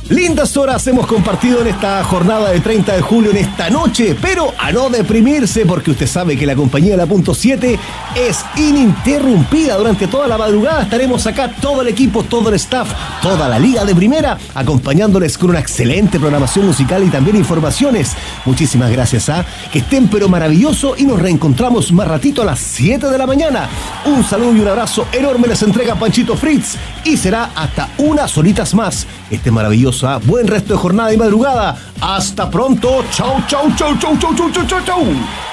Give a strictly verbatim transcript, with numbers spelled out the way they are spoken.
Lindas horas hemos compartido en esta jornada de treinta de julio, en esta noche, pero a no deprimirse porque usted sabe que la compañía de la punto siete es ininterrumpida durante toda la madrugada. Estaremos acá todo el equipo, todo el staff, toda la liga de primera, acompañándoles con una excelente programación musical y también informaciones. Muchísimas gracias, a que estén pero maravilloso y nos reencontramos más ratito a las siete de la mañana. Un saludo y un abrazo enorme les entrega Panchito Fritz y será hasta unas horitas más. Este maravilloso ¿ah? Buen resto de jornada y madrugada. Hasta pronto. Chau, chau, chau, chau, chau, chau, chau, chau.